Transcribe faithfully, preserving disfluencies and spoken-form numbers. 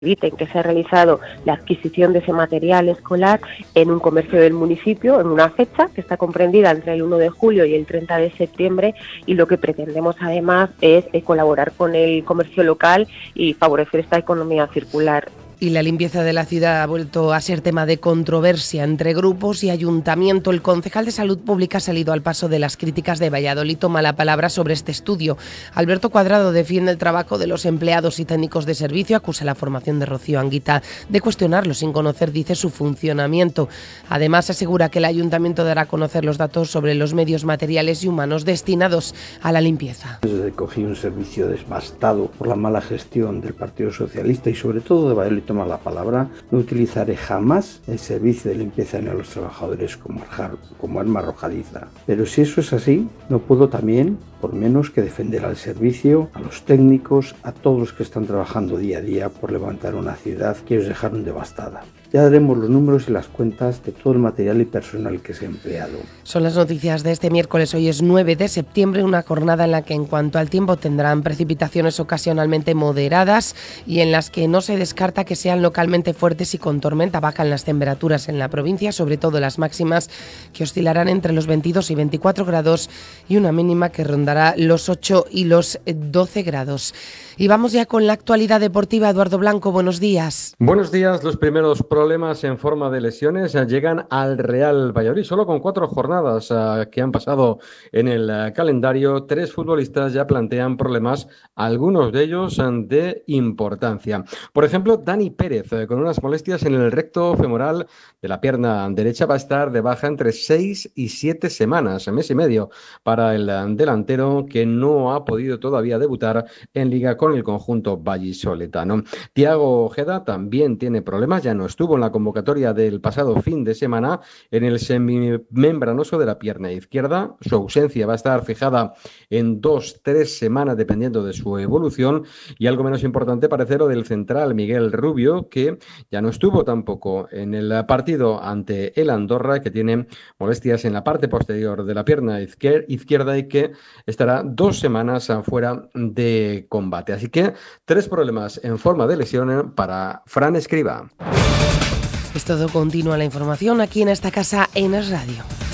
eviten que se ha realizado la adquisición de ese material escolar en un comercio del municipio en una fecha que está comprendida entre el uno de julio y el treinta de septiembre, y lo que pretendemos además es eh, colaborar con el comercio local y favorecer esta economía circular. Y la limpieza de la ciudad ha vuelto a ser tema de controversia entre grupos y ayuntamiento. El concejal de Salud Pública ha salido al paso de las críticas de Valladolid. Toma la palabra sobre este estudio. Alberto Cuadrado defiende el trabajo de los empleados y técnicos de servicio. Acusa la formación de Rocío Anguita de cuestionarlo sin conocer, dice, su funcionamiento. Además, asegura que el ayuntamiento dará a conocer los datos sobre los medios materiales y humanos destinados a la limpieza. Desde cogí un servicio devastado por la mala gestión del Partido Socialista y sobre todo de Valladolid toma la palabra, no utilizaré jamás el servicio de limpieza a los trabajadores como, como arma arrojadiza. Pero si eso es así, no puedo también, por menos que defender al servicio, a los técnicos, a todos los que están trabajando día a día por levantar una ciudad que ellos dejaron devastada. Ya daremos los números y las cuentas de todo el material y personal que se ha empleado. Son las noticias de este miércoles. Hoy es nueve de septiembre, una jornada en la que en cuanto al tiempo tendrán precipitaciones ocasionalmente moderadas y en las que no se descarta que sean localmente fuertes y con tormenta. Bajan las temperaturas en la provincia, sobre todo las máximas, que oscilarán entre los veintidós y veinticuatro grados y una mínima que rondará los ocho y los doce grados. Y vamos ya con la actualidad deportiva. Eduardo Blanco, buenos días. Buenos días. Los primeros problemas en forma de lesiones llegan al Real Valladolid. Solo con cuatro jornadas uh, que han pasado en el uh, calendario, tres futbolistas ya plantean problemas, algunos de ellos uh, de importancia. Por ejemplo, Dani Pérez, uh, con unas molestias en el recto femoral de la pierna derecha, va a estar de baja entre seis y siete semanas, mes y medio, para el uh, delantero que no ha podido todavía debutar en Liga con el conjunto vallisoletano. Thiago Ojeda también tiene problemas, ya no estuvo en la convocatoria del pasado fin de semana en el semimembranoso de la pierna izquierda. Su ausencia va a estar fijada en dos, tres semanas dependiendo de su evolución. Y algo menos importante parece lo del central Miguel Rubio, que ya no estuvo tampoco en el partido ante el Andorra, que tiene molestias en la parte posterior de la pierna izquierda y que estará dos semanas afuera de combate. Así que tres problemas en forma de lesión para Fran Escribá. Es todo. Continúa la información aquí en esta casa en Es Radio.